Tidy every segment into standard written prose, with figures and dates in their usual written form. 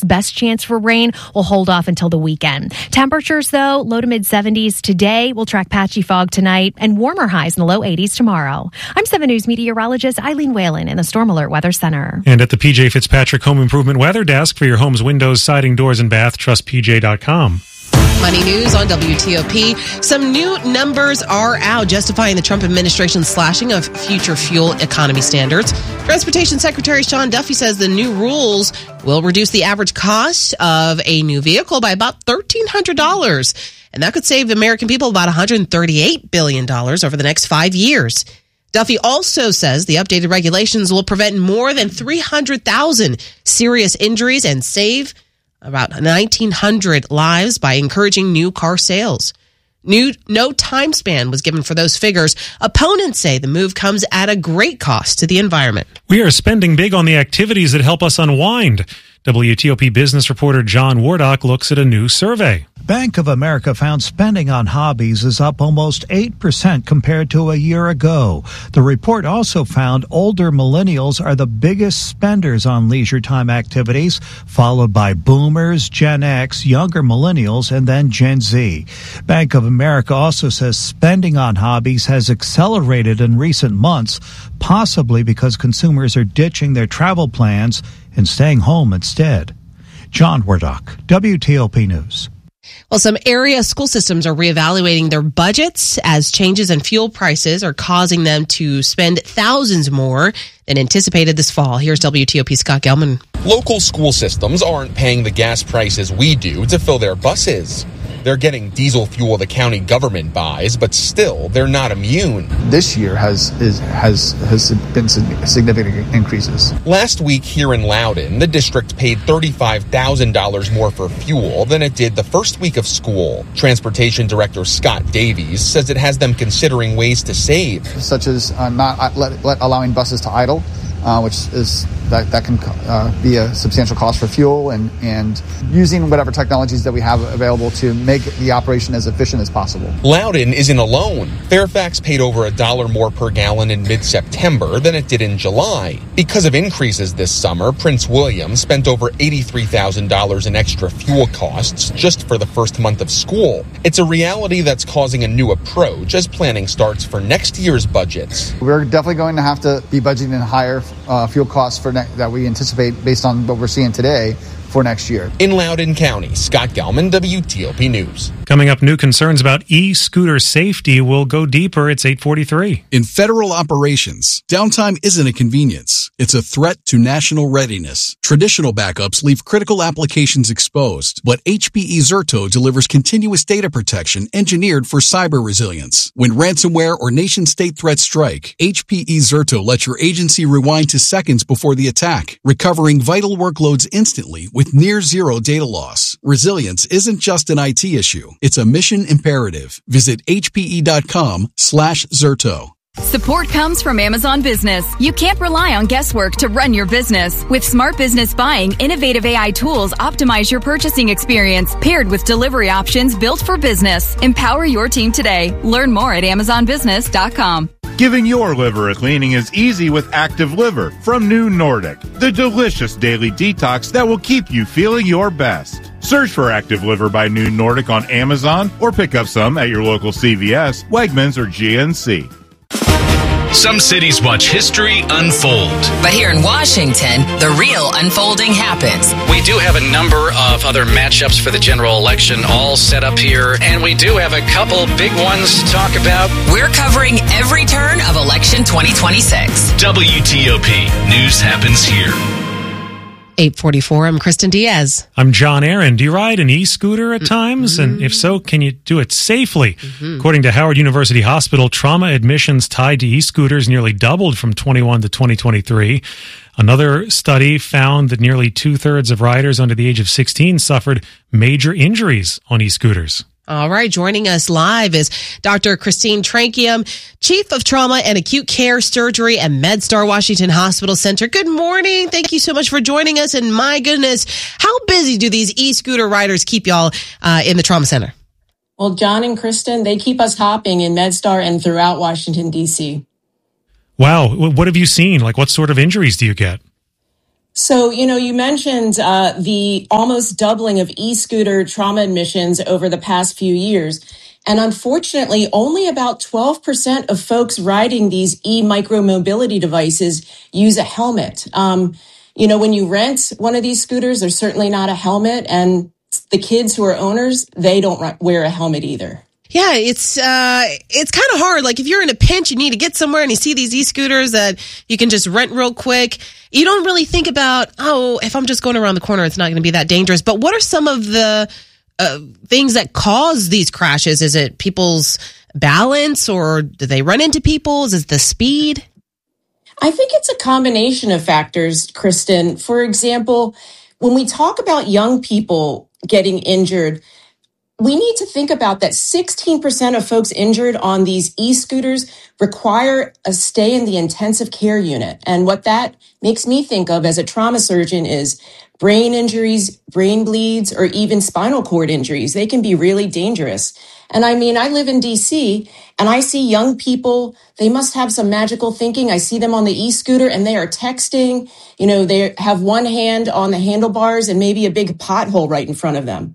Best chance for rain will hold off until the weekend. Temperatures, though, low to mid 70s today. We'll track patchy fog tonight and warmer highs in the low 80s tomorrow. I'm 7 News meteorologist Eileen Whalen in the Storm Alert Weather Center. And at the PJ Fitzpatrick Home Improvement Weather Desk for your home's windows, siding, doors, and bath, trust PJ.com. Money news on WTOP. Some new numbers are out justifying the Trump administration's slashing of future fuel economy standards. Transportation Secretary Sean Duffy says the new rules will reduce the average cost of a new vehicle by about $1,300. And that could save American people about $138 billion over the next 5 years. Duffy also says the updated regulations will prevent more than 300,000 serious injuries and save about 1,900 lives by encouraging new car sales. No time span was given for those figures. Opponents say the move comes at a great cost to the environment. We are spending big on the activities that help us unwind. WTOP business reporter John Wardock looks at a new survey. Bank of America found spending on hobbies is up almost 8% compared to a year ago. The report also found older millennials are the biggest spenders on leisure time activities, followed by boomers, Gen X, younger millennials, and then Gen Z. Bank of America also says spending on hobbies has accelerated in recent months, possibly because consumers are ditching their travel plans and staying home instead. John Wardock, WTOP News. Well, some area school systems are reevaluating their budgets as changes in fuel prices are causing them to spend thousands more than anticipated this fall. Here's WTOP's Scott Gelman. Local school systems aren't paying the gas prices we do to fill their buses. They're getting diesel fuel the county government buys, but still, they're not immune. This year has been significant increases. Last week here in Loudoun, the district paid $35,000 more for fuel than it did the first week of school. Transportation Director Scott Davies says it has them considering ways to save. Such as not allowing buses to idle, which is that can be a substantial cost for fuel, and using whatever technologies that we have available to make the operation as efficient as possible. Loudoun isn't alone. Fairfax paid over $1 more per gallon in mid-September than it did in July. Because of increases this summer, Prince William spent over $83,000 in extra fuel costs just for the first month of school. It's a reality that's causing a new approach as planning starts for next year's budgets. We're definitely going to have to be budgeting in higher fuel costs that we anticipate based on what we're seeing today for next year. In Loudoun County, Scott Gelman, WTOP News. Coming up, new concerns about e-scooter safety will go deeper. It's 8:43. In federal operations, downtime isn't a convenience. It's a threat to national readiness. Traditional backups leave critical applications exposed, but HPE Zerto delivers continuous data protection engineered for cyber resilience. When ransomware or nation-state threats strike, HPE Zerto lets your agency rewind to seconds before the attack, recovering vital workloads instantly with near zero data loss. Resilience isn't just an IT issue. It's a mission imperative. Visit hpe.com/Zerto. Support comes from Amazon Business. You can't rely on guesswork to run your business. With Smart Business Buying, innovative AI tools optimize your purchasing experience, paired with delivery options built for business. Empower your team today. Learn more at AmazonBusiness.com. Giving your liver a cleaning is easy with Active Liver from New Nordic, the delicious daily detox that will keep you feeling your best. Search for Active Liver by New Nordic on Amazon or pick up some at your local CVS, Wegmans, or GNC. Some cities watch history unfold. But here in Washington, the real unfolding happens. We do have a number of other matchups for the general election all set up here, and we do have a couple big ones to talk about. We're covering every turn of election 2026. WTOP. News happens here. 8:44. I'm Kristen Diaz. I'm John Aaron. Do you ride an e-scooter at times? And if so, can you do it safely? According to Howard University Hospital, trauma admissions tied to e-scooters nearly doubled from 21 to 2023. Another study found that nearly 2/3 of riders under the age of 16 suffered major injuries on e-scooters. All right, joining us live is Dr. Christine Trankium, Chief of Trauma and Acute Care Surgery at MedStar Washington Hospital Center. Good morning. Thank you so much for joining us. And my goodness, how busy do these e-scooter riders keep y'all in the trauma center? Well, John and Kristen, they keep us hopping in MedStar and throughout Washington, D.C. Wow. What have you seen? Like, what sort of injuries do you get? So, you mentioned the almost doubling of e-scooter trauma admissions over the past few years. And unfortunately, only about 12% of folks riding these e-micromobility devices use a helmet. When you rent one of these scooters, there's certainly not a helmet. And the kids who are owners, they don't wear a helmet either. Yeah, it's kind of hard. Like if you're in a pinch, you need to get somewhere and you see these e-scooters that you can just rent real quick. You don't really think about, if I'm just going around the corner, it's not going to be that dangerous. But what are some of the things that cause these crashes? Is it people's balance, or do they run into people? Is it the speed? I think it's a combination of factors, Kristen. For example, when we talk about young people getting injured, we need to think about that 16% of folks injured on these e-scooters require a stay in the intensive care unit. And what that makes me think of as a trauma surgeon is brain injuries, brain bleeds, or even spinal cord injuries. They can be really dangerous. And I live in DC and I see young people, they must have some magical thinking. I see them on the e-scooter and they are texting. They have one hand on the handlebars and maybe a big pothole right in front of them.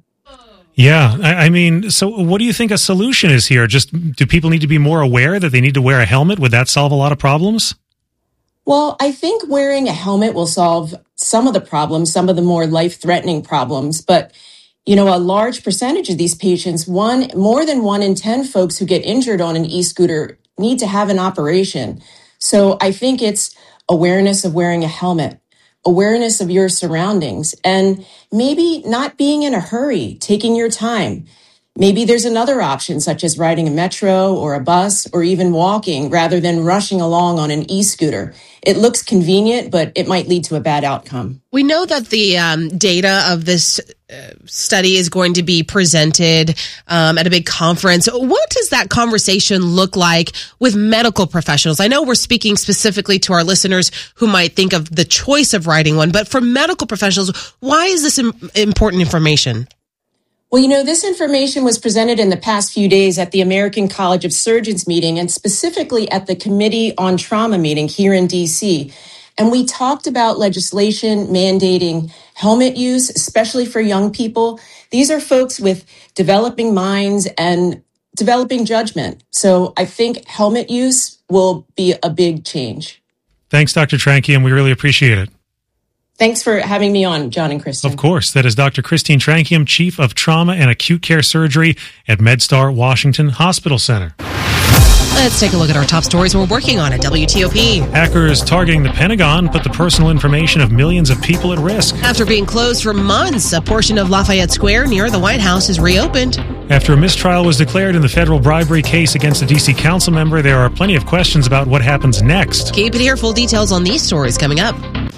Yeah, so what do you think a solution is here? Just do people need to be more aware that they need to wear a helmet? Would that solve a lot of problems? Well, I think wearing a helmet will solve some of the problems, some of the more life-threatening problems. But, a large percentage of these patients, more than 1 in 10 folks who get injured on an e-scooter need to have an operation. So I think it's awareness of wearing a helmet, awareness of your surroundings, and maybe not being in a hurry, taking your time. Maybe there's another option, such as riding a metro or a bus or even walking rather than rushing along on an e-scooter. It looks convenient, but it might lead to a bad outcome. We know that the data of this study is going to be presented at a big conference. What does that conversation look like with medical professionals? I know we're speaking specifically to our listeners who might think of the choice of riding one, but for medical professionals, why is this important information? Well, this information was presented in the past few days at the American College of Surgeons meeting and specifically at the Committee on Trauma meeting here in D.C. And we talked about legislation mandating helmet use, especially for young people. These are folks with developing minds and developing judgment. So I think helmet use will be a big change. Thanks, Dr. Trankian. We really appreciate it. Thanks for having me on, John and Kristen. Of course. That is Dr. Christine Trankian, Chief of Trauma and Acute Care Surgery at MedStar Washington Hospital Center. Let's take a look at our top stories we're working on at WTOP. Hackers targeting the Pentagon put the personal information of millions of people at risk. After being closed for months, a portion of Lafayette Square near the White House is reopened. After a mistrial was declared in the federal bribery case against a D.C. council member, there are plenty of questions about what happens next. Keep it here. Full details on these stories coming up.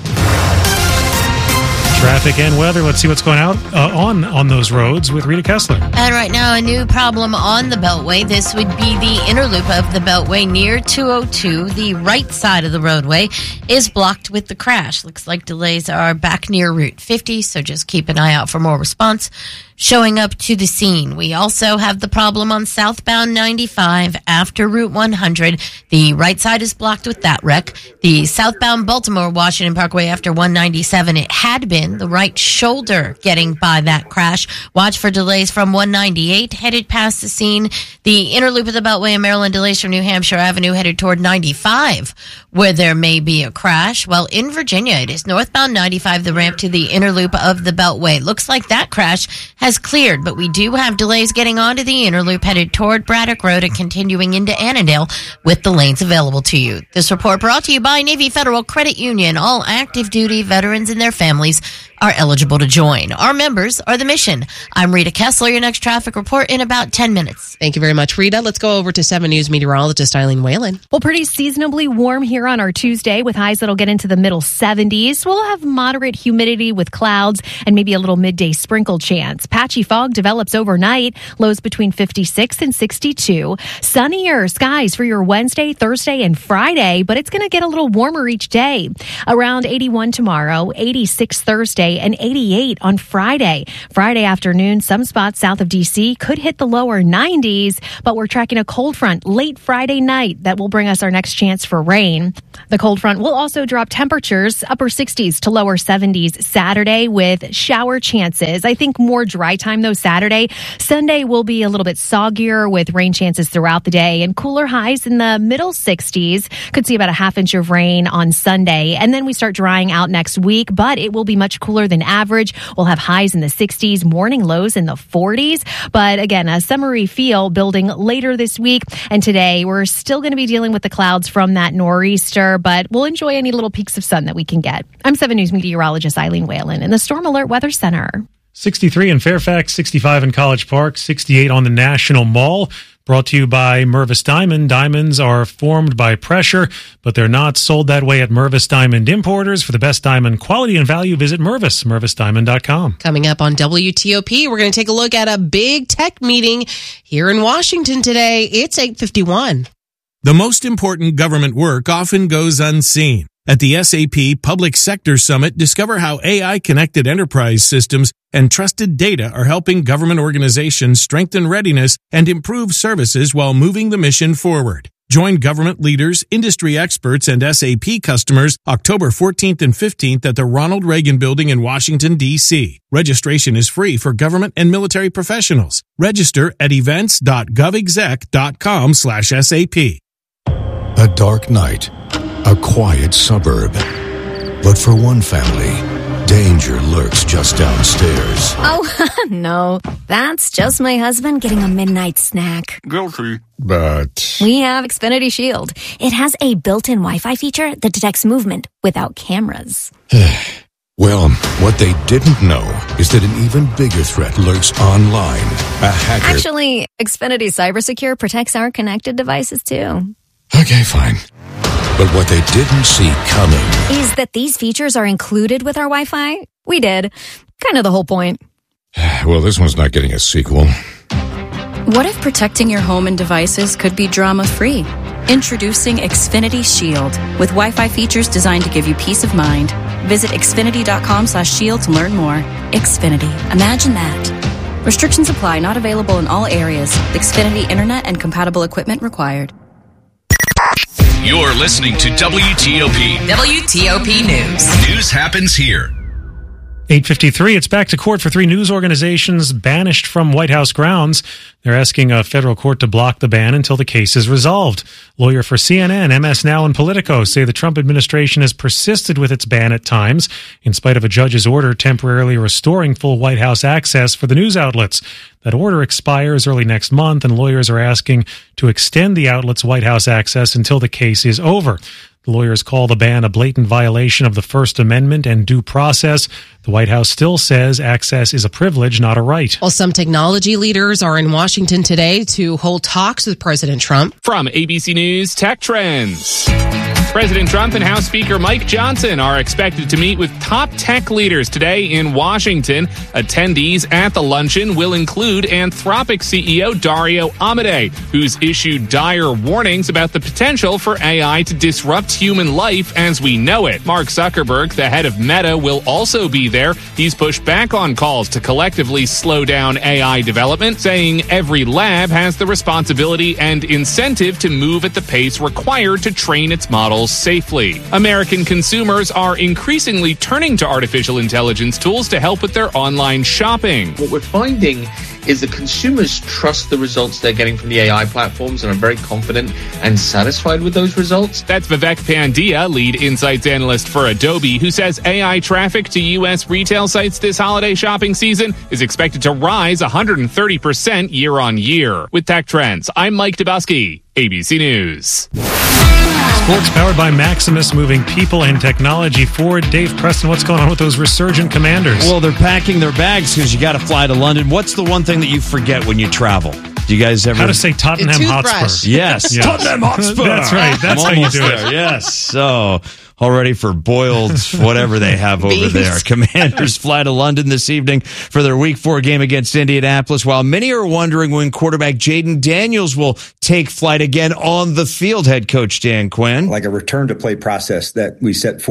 Traffic and weather. Let's see what's going on those roads with Rita Kessler. And right now, a new problem on the Beltway. This would be the inner loop of the Beltway near 202. The right side of the roadway is blocked with the crash. Looks like delays are back near Route 50, so just keep an eye out for more response showing up to the scene. We also have the problem on southbound 95 after Route 100. The right side is blocked with that wreck. The southbound Baltimore-Washington Parkway after 197, it had been the right shoulder getting by that crash. Watch for delays from 198 headed past the scene. The inner loop of the Beltway in Maryland, delays from New Hampshire Avenue headed toward 95 where there may be a crash. Well, in Virginia, it is northbound 95, the ramp to the inner loop of the Beltway. Looks like that crash has cleared, but we do have delays getting onto the inner loop headed toward Braddock Road and continuing into Annandale with the lanes available to you. This report brought to you by Navy Federal Credit Union. All active duty veterans and their families are eligible to join. Our members are the mission. I'm Rita Kessler. Your next traffic report in about 10 minutes. Thank you very much, Rita. Let's go over to 7 News meteorologist Eileen Whalen. Well, pretty seasonably warm here on our Tuesday with highs that'll get into the middle 70s. We'll have moderate humidity with clouds and maybe a little midday sprinkle chance. Patchy fog develops overnight, lows between 56 and 62. Sunnier skies for your Wednesday, Thursday, and Friday, but it's going to get a little warmer each day. Around 81 tomorrow, 86 Thursday. Thursday and 88 on Friday. Friday afternoon, some spots south of D.C. could hit the lower 90s, but we're tracking a cold front late Friday night that will bring us our next chance for rain. The cold front will also drop temperatures upper 60s to lower 70s Saturday with shower chances. I think more dry time though Saturday. Sunday will be a little bit soggier with rain chances throughout the day and cooler highs in the middle 60s. Could see about a half inch of rain on Sunday. And then we start drying out next week, but it will be much cooler than average. We'll have highs in the 60s, morning lows in the 40s. But again, a summery feel building later this week. And today we're still going to be dealing with the clouds from that nor'easter, but we'll enjoy any little peaks of sun that we can get. I'm 7 News meteorologist Eileen Whalen in the Storm Alert Weather Center. 63 in Fairfax, 65 in College Park, 68 on the National Mall. Brought to you by Mervis Diamond. Diamonds are formed by pressure, but they're not sold that way at Mervis Diamond Importers. For the best diamond quality and value, visit Mervis, mervisdiamond.com. Coming up on WTOP, we're going to take a look at a big tech meeting here in Washington today. It's 8:51. The most important government work often goes unseen. At the SAP Public Sector Summit, discover how AI-connected enterprise systems and trusted data are helping government organizations strengthen readiness and improve services while moving the mission forward. Join government leaders, industry experts, and SAP customers October 14th and 15th at the Ronald Reagan Building in Washington, D.C. Registration is free for government and military professionals. Register at events.govexec.com/SAP. A dark night, a quiet suburb. But for one family, danger lurks just downstairs. Oh, no. That's just my husband getting a midnight snack. Guilty. But We have Xfinity Shield. It has a built-in Wi-Fi feature that detects movement without cameras. well, what they didn't know is that an even bigger threat lurks online. A hacker. Actually, Xfinity CyberSecure protects our connected devices, too. Okay, fine. But what they didn't see coming is that these features are included with our Wi-Fi. We did. Kind of the whole point. Well, this one's not getting a sequel. What if protecting your home and devices could be drama-free? Introducing Xfinity Shield with Wi-Fi features designed to give you peace of mind. Visit xfinity.com/shield to learn more. Xfinity. Imagine that. Restrictions apply. Not available in all areas. Xfinity Internet and compatible equipment required. You're listening to WTOP. WTOP News. News happens here. 8:53, it's back to court for 3 news organizations banished from White House grounds. They're asking a federal court to block the ban until the case is resolved. Lawyer for CNN, MS Now, and Politico say the Trump administration has persisted with its ban at times, in spite of a judge's order temporarily restoring full White House access for the news outlets. That order expires early next month, and lawyers are asking to extend the outlet's White House access until the case is over. The lawyers call the ban a blatant violation of the First Amendment and due process. The White House still says access is a privilege, not a right. Well, some technology leaders are in Washington today to hold talks with President Trump. From ABC News Tech Trends. President Trump and House Speaker Mike Johnson are expected to meet with top tech leaders today in Washington. Attendees at the luncheon will include Anthropic CEO Dario Amodei, who's issued dire warnings about the potential for AI to disrupt human life as we know it. Mark Zuckerberg, the head of Meta, will also be there. He's pushed back on calls to collectively slow down AI development, saying every lab has the responsibility and incentive to move at the pace required to train its models safely. American consumers are increasingly turning to artificial intelligence tools to help with their online shopping. What we're finding is that consumers trust the results they're getting from the AI platforms and are very confident and satisfied with those results. That's Vivek Pandya, lead insights analyst for Adobe, who says AI traffic to U.S. retail sites this holiday shopping season is expected to rise 130% year on year. With Tech Trends, I'm Mike Dubusky, ABC News. Sports powered by Maximus, moving people and technology forward. Dave Preston, what's going on with those resurgent Commanders? Well, they're packing their bags because you got to fly to London. What's the one thing that you forget when you travel? Do you guys ever... How to say Tottenham Hotspur. Yes. Tottenham Hotspur. That's right. That's how you do it. Yes. So... all ready for boiled whatever they have over there. Commanders fly to London this evening for their Week 4 game against Indianapolis, while many are wondering when quarterback Jaden Daniels will take flight again on the field. Head coach Dan Quinn. Like a return to play process that we set forth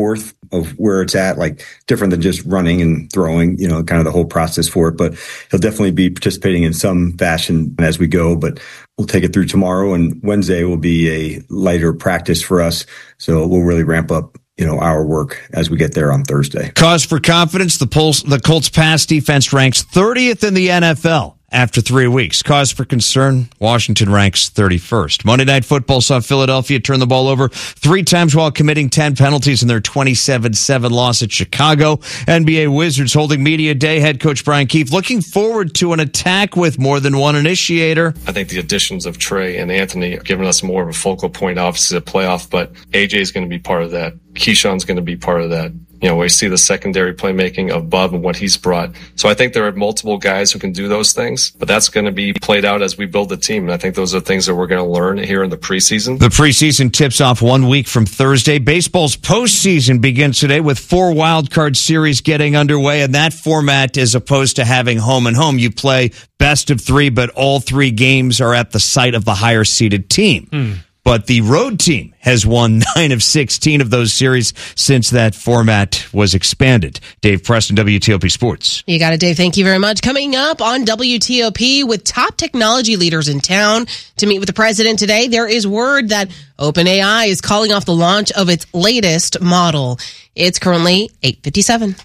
of where it's at, like different than just running and throwing, kind of the whole process for it. But he'll definitely be participating in some fashion as we go, but we'll take it through tomorrow, and Wednesday will be a lighter practice for us. So we'll really ramp up our work as we get there on Thursday. Cause for confidence, the Colts pass defense ranks 30th in the NFL after 3 weeks. Cause for concern, Washington ranks 31st. Monday Night Football saw Philadelphia turn the ball over 3 times while committing 10 penalties in their 27-7 loss at Chicago. NBA Wizards holding media day. Head coach Brian Keefe looking forward to an attack with more than one initiator. I think the additions of Trey and Anthony are giving us more of a focal point, obviously, a playoff, but AJ is going to be part of that. Keyshawn's going to be part of that. We see the secondary playmaking of Bub and what he's brought. So I think there are multiple guys who can do those things, but that's going to be played out as we build the team. And I think those are things that we're going to learn here in the preseason. The preseason tips off 1 week from Thursday. Baseball's postseason begins today with 4 wildcard series getting underway. And that format, as opposed to having home and home, you play best of 3, but all 3 games are at the site of the higher seeded team. But the road team has won 9 of 16 of those series since that format was expanded. Dave Preston, WTOP Sports. You got it, Dave. Thank you very much. Coming up on WTOP with top technology leaders in town to meet with the president today, there is word that OpenAI is calling off the launch of its latest model. It's currently 8:57.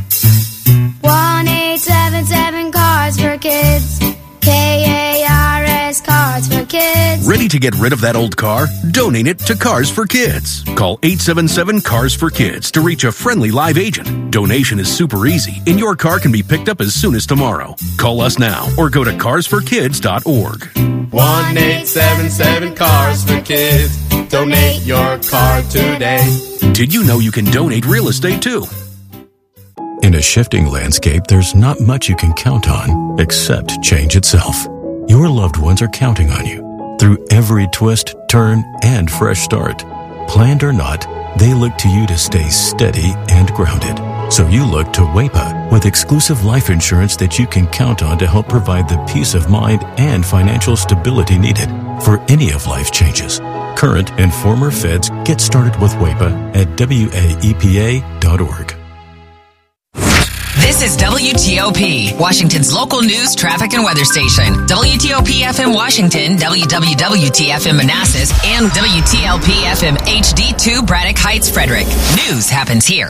1877 Cars for Kids. KARS Cars for Kids. Ready to get rid of that old car? Donate it to Cars for Kids. Call 877 Cars for Kids to reach a friendly live agent. Donation is super easy, and your car can be picked up as soon as tomorrow. Call us now or go to carsforkids.org. 1877 Cars for Kids. Donate your car today. Did you know you can donate real estate too? In a shifting landscape, there's not much you can count on except change itself. Your loved ones are counting on you through every twist, turn, and fresh start. Planned or not, they look to you to stay steady and grounded. So you look to WAEPA with exclusive life insurance that you can count on to help provide the peace of mind and financial stability needed for any of life's changes. Current and former feds get started with WAEPA at WAEPA.org. This is WTOP, Washington's local news, traffic, and weather station. WTOP FM Washington, WWWT FM Manassas, and WTLP FM HD2 Braddock Heights, Frederick. News happens here.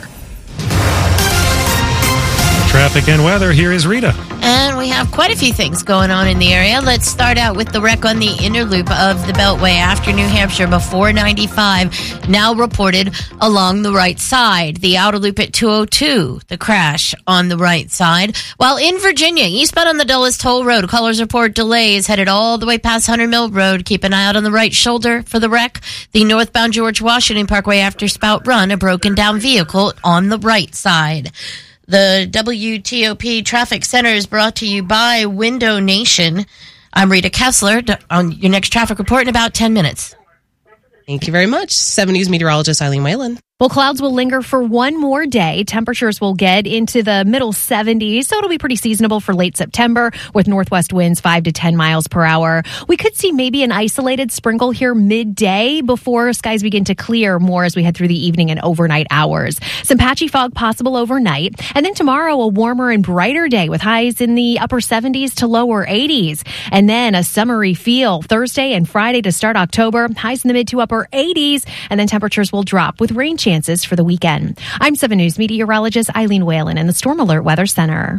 Traffic and weather, here is Rita. And we have quite a few things going on in the area. Let's start out with the wreck on the inner loop of the Beltway after New Hampshire before 95, now reported along the right side. The outer loop at 202, the crash on the right side. While in Virginia, eastbound on the Dulles Toll Road, callers report delays headed all the way past Hunter Mill Road. Keep an eye out on the right shoulder for the wreck. The northbound George Washington Parkway after Spout Run, a broken down vehicle on the right side. The WTOP Traffic Center is brought to you by Window Nation. I'm Rita Kessler on your next traffic report in about 10 minutes. Thank you very much. 7 News meteorologist Eileen Whalen. Well, clouds will linger for one more day. Temperatures will get into the middle 70s, so it'll be pretty seasonable for late September with northwest winds 5 to 10 miles per hour. We could see maybe an isolated sprinkle here midday before skies begin to clear more as we head through the evening and overnight hours. Some patchy fog possible overnight. And then tomorrow, a warmer and brighter day with highs in the upper 70s to lower 80s. And then a summery feel Thursday and Friday to start October. Highs in the mid to upper 80s. And then temperatures will drop with rain chances for the weekend. I'm 7 News meteorologist Eileen Whalen in the Storm Alert Weather Center.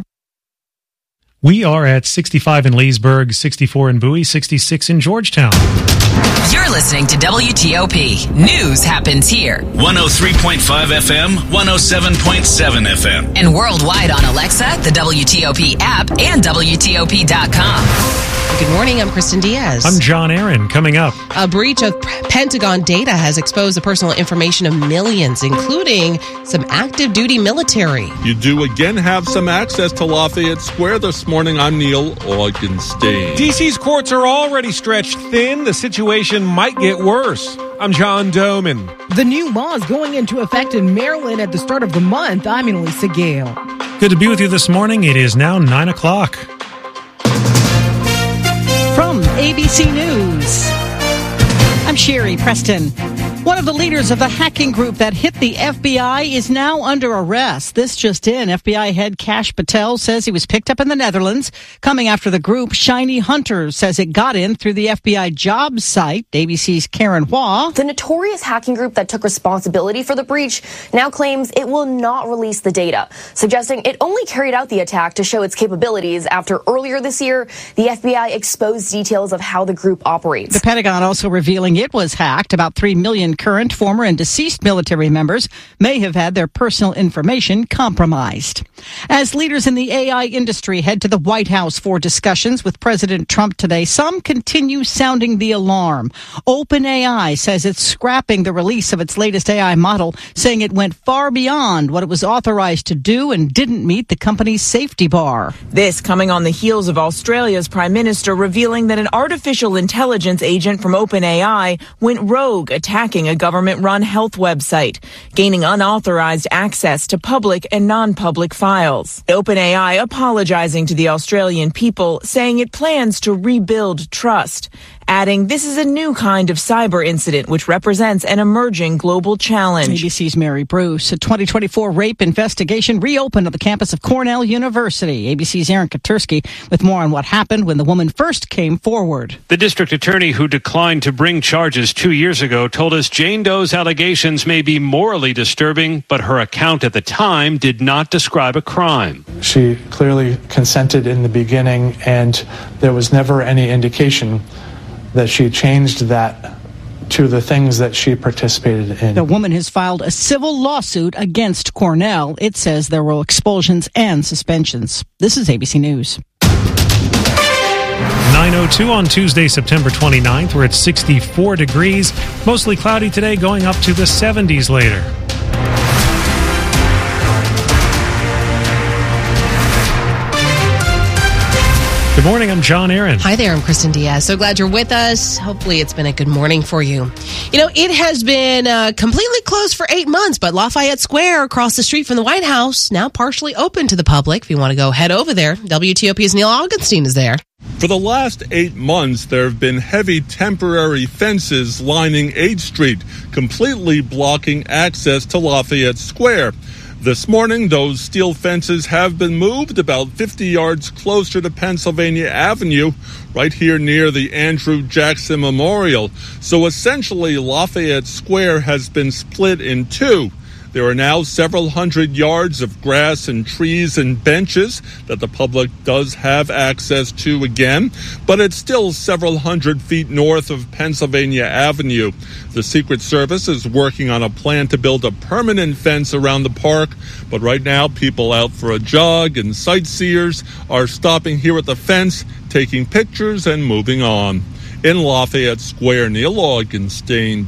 We are at 65 in Leesburg, 64 in Bowie, 66 in Georgetown. You're listening to WTOP. News happens here. 103.5 FM, 107.7 FM. And worldwide on Alexa, the WTOP app, and WTOP.com. Good morning, I'm Kristen Diaz. I'm John Aaron. Coming up, a breach of Pentagon data has exposed the personal information of millions, including some active duty military. You do again have some access to Lafayette Square this morning. I'm Neil Augenstein. DC's courts are already stretched thin. The situation might get worse. I'm John Doman. The new law is going into effect in Maryland at the start of the month. I'm Elisa Gale. Good to be with you this morning. It is now 9 o'clock. From ABC News, I'm Sherry Preston. One of the leaders of the hacking group that hit the FBI is now under arrest. This just in. FBI head Kash Patel says he was picked up in the Netherlands. Coming after the group, Shiny Hunters says it got in through the FBI jobs site. ABC's Karen Hua. The notorious hacking group that took responsibility for the breach now claims it will not release the data, suggesting it only carried out the attack to show its capabilities after earlier this year, the FBI exposed details of how the group operates. The Pentagon also revealing it was hacked. About 3 million current, former, and deceased military members may have had their personal information compromised. As leaders in the AI industry head to the White House for discussions with President Trump today, some continue sounding the alarm. OpenAI says it's scrapping the release of its latest AI model, saying it went far beyond what it was authorized to do and didn't meet the company's safety bar. This coming on the heels of Australia's Prime Minister revealing that an artificial intelligence agent from OpenAI went rogue, attacking a government-run health website, gaining unauthorized access to public and non-public files. OpenAI apologizing to the Australian people, saying it plans to rebuild trust, adding this is a new kind of cyber incident which represents an emerging global challenge. ABC's Mary Bruce. A 2024 rape investigation reopened at the campus of Cornell University. ABC's Aaron Katursky with more on what happened when the woman first came forward. The district attorney who declined to bring charges 2 years ago told us Jane Doe's allegations may be morally disturbing, but her account at the time did not describe a crime. She clearly consented in the beginning, and there was never any indication that she changed that to the things that she participated in. The woman has filed a civil lawsuit against Cornell. It says there were expulsions and suspensions. This is ABC News. 9:02 on Tuesday, September 29th. We're at 64 degrees. Mostly cloudy today, going up to the 70s later. Good morning, I'm John Aaron. Hi there, I'm Kristen Diaz. So glad you're with us. Hopefully it's been a good morning for you. You know, it has been completely closed for 8 months, but Lafayette Square across the street from the White House now partially open to the public. If you want to go head over there, WTOP's Neil Augenstein is there. For the last 8 months, there have been heavy temporary fences lining 8th Street, completely blocking access to Lafayette Square. This morning, those steel fences have been moved about 50 yards closer to Pennsylvania Avenue, right here near the Andrew Jackson Memorial. So essentially, Lafayette Square has been split in two. There are now several hundred yards of grass and trees and benches that the public does have access to again, but it's still several hundred feet north of Pennsylvania Avenue. The Secret Service is working on a plan to build a permanent fence around the park, but right now people out for a jog and sightseers are stopping here at the fence, taking pictures and moving on. In Lafayette Square, Neil Augenstein,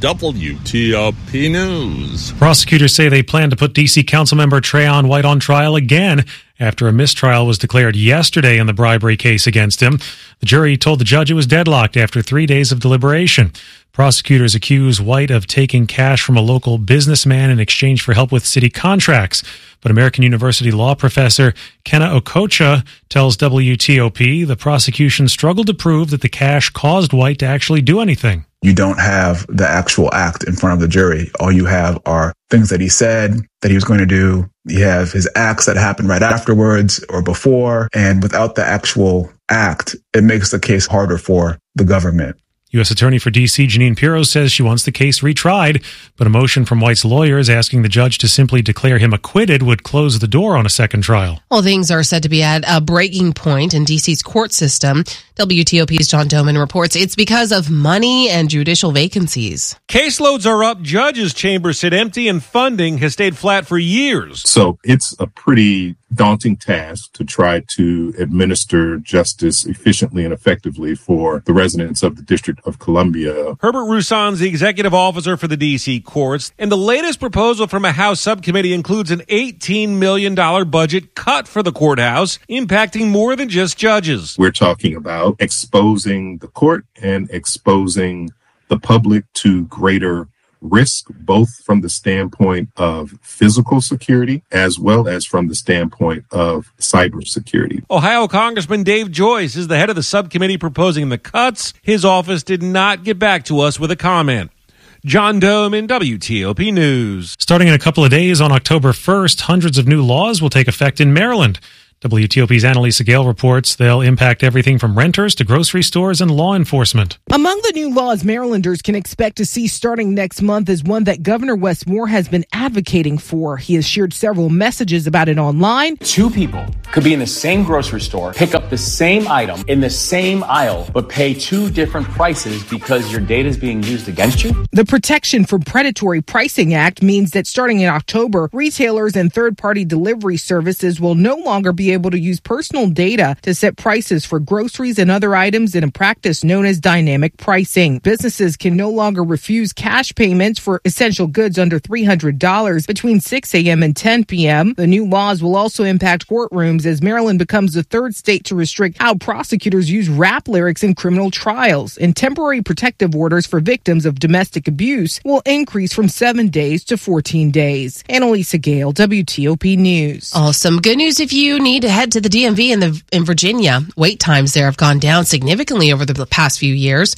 WTOP News. Prosecutors say they plan to put D.C. Councilmember Trayon White on trial again after a mistrial was declared yesterday in the bribery case against him. The jury told the judge it was deadlocked after 3 days of deliberation. Prosecutors accuse White of taking cash from a local businessman in exchange for help with city contracts. But American University law professor Kenna Okocha tells WTOP the prosecution struggled to prove that the cash caused White to actually do anything. You don't have the actual act in front of the jury. All you have are things that he said that he was going to do. You have his acts that happened right afterwards or before. And without the actual act, it makes the case harder for the government. U.S. Attorney for D.C. Jeanine Pirro says she wants the case retried, but a motion from White's lawyers asking the judge to simply declare him acquitted would close the door on a second trial. Well, things are said to be at a breaking point in D.C.'s court system. WTOP's John Doman reports it's because of money and judicial vacancies. Caseloads are up, judges' chambers sit empty, and funding has stayed flat for years. So it's a pretty daunting task to try to administer justice efficiently and effectively for the residents of the District of Columbia. Herbert Roussan's the executive officer for the D.C. courts, and the latest proposal from a House subcommittee includes an $18 million budget cut for the courthouse, impacting more than just judges. We're talking about exposing the court and exposing the public to greater risk, both from the standpoint of physical security as well as from the standpoint of cybersecurity. Ohio Congressman Dave Joyce is the head of the subcommittee proposing the cuts. His office did not get back to us with a comment. John Dome in WTOP News. Starting in a couple of days on October 1st, hundreds of new laws will take effect in Maryland. WTOP's Annalisa Gale reports they'll impact everything from renters to grocery stores and law enforcement. Among the new laws Marylanders can expect to see starting next month is one that Governor Wes Moore has been advocating for. He has shared several messages about it online. Two people could be in the same grocery store, pick up the same item in the same aisle, but pay two different prices because your data is being used against you. The Protection from Predatory Pricing Act means that starting in October, retailers and third-party delivery services will no longer be able to use personal data to set prices for groceries and other items in a practice known as dynamic pricing. Businesses can no longer refuse cash payments for essential goods under $300 between 6 a.m. and 10 p.m. The new laws will also impact courtrooms as Maryland becomes the third state to restrict how prosecutors use rap lyrics in criminal trials. And temporary protective orders for victims of domestic abuse will increase from 7 days to 14 days. Annalisa Gale, WTOP News. Awesome. Good news if you need to head to the DMV in Virginia. Wait times there have gone down significantly over the past few years.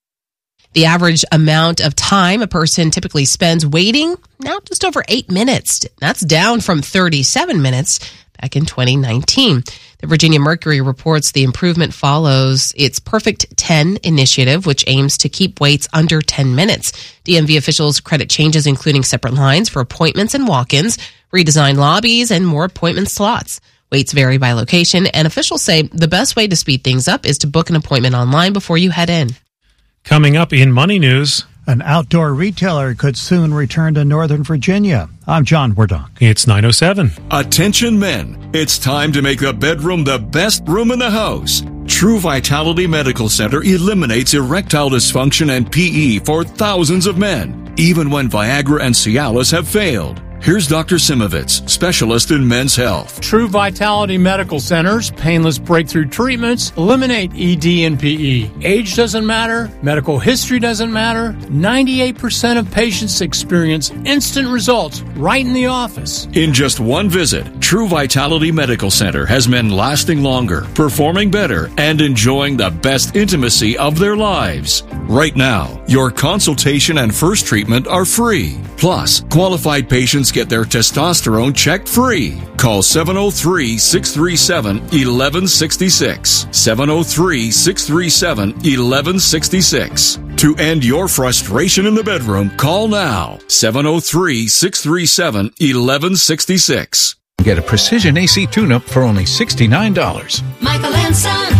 The average amount of time a person typically spends waiting, now just over 8 minutes. That's down from 37 minutes back in 2019. The Virginia Mercury reports the improvement follows its Perfect 10 initiative, which aims to keep waits under 10 minutes. DMV officials credit changes including separate lines for appointments and walk-ins, redesigned lobbies, and more appointment slots. Waits vary by location, and officials say the best way to speed things up is to book an appointment online before you head in. Coming up in Money News, an outdoor retailer could soon return to Northern Virginia. I'm John Wardonk. It's 9:07. Attention men, it's time to make the bedroom the best room in the house. True Vitality Medical Center eliminates erectile dysfunction and PE for thousands of men, even when Viagra and Cialis have failed. Here's Dr. Simovitz, specialist in men's health. True Vitality Medical Center's painless breakthrough treatments eliminate ED and PE. Age doesn't matter. Medical history doesn't matter. 98% of patients experience instant results right in the office. In just one visit, True Vitality Medical Center has men lasting longer, performing better, and enjoying the best intimacy of their lives. Right now, your consultation and first treatment are free. Plus, qualified patients get their testosterone checked free. Call 703-637-1166. 703-637-1166. To end your frustration in the bedroom, call now. 703-637-1166. Get a Precision AC tune-up for only $69. Michael and Son.